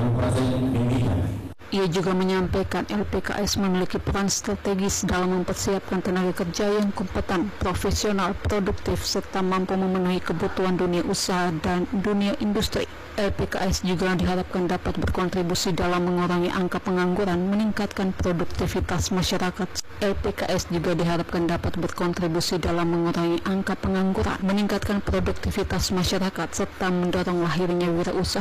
proses pendidikan. Ia juga menyampaikan LPKS memiliki peran strategis dalam mempersiapkan tenaga kerja yang kompeten, profesional, produktif, serta mampu memenuhi kebutuhan dunia usaha dan dunia industri. LPKS juga diharapkan dapat berkontribusi dalam mengurangi angka pengangguran, meningkatkan produktivitas masyarakat. LPKS juga diharapkan dapat berkontribusi dalam mengurangi angka pengangguran, meningkatkan produktivitas masyarakat, serta mendorong lahirnya wirausaha